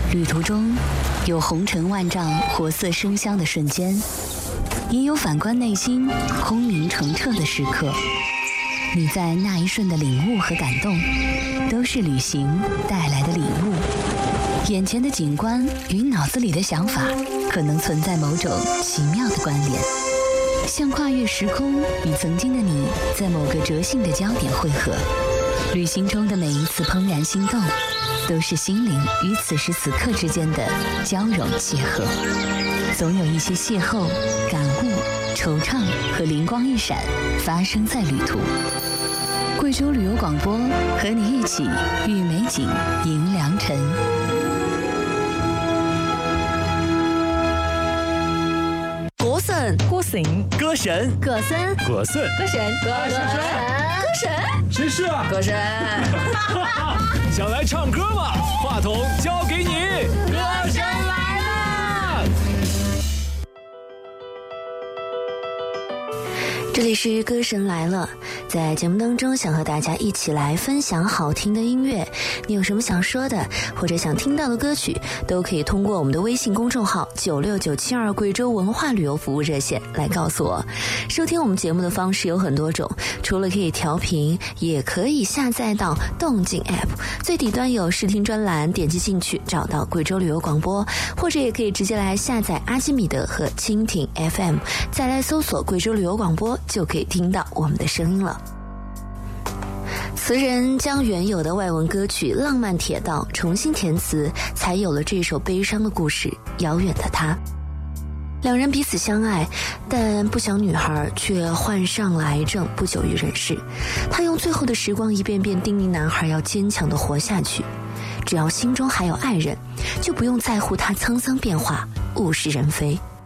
旅途中有红尘万丈、活色生香的瞬间，也有反观内心空明澄澈的时刻。你在那一瞬的领悟和感动，都是旅行带来的礼物。眼前的景观与脑子里的想法，可能存在某种奇妙的关联，像跨越时空，与曾经的你在某个折性的焦点汇合。旅行中的每一次怦然心动，都是心灵与此时此刻之间的交融契合。总有一些邂逅、感悟、惆怅和灵光一闪发生在旅途。贵州旅游广播和你一起遇美景迎良辰。 歌神， 歌神， 歌神， 歌神， 歌神， 歌神，歌神， 谁是啊？ 歌神。 想来唱歌吗？话筒交给你，歌神来了。 这里是歌神来了，在节目当中想和大家一起来分享好听的音乐，你有什么想说的或者想听到的歌曲，都可以通过我们的微信公众号96972贵州文化旅游服务热线来告诉我。收听我们节目的方式有很多种，除了可以调频，也可以下载到动静 App， 最底端有视听专栏，点击进去找到贵州旅游广播，或者也可以直接来下载阿基米德和蜻蜓 FM， 再来搜索贵州旅游广播，就可以听到我们的声音了。词人将原有的外文歌曲《浪漫铁道》重新填词，才有了这首悲伤的故事《遥远的他》。两人彼此相爱，但不想女孩却患上了癌症，不久于人世。他用最后的时光一遍遍叮咛男孩要坚强地活下去，只要心中还有爱人，就不用在乎他沧桑变化，物是人非。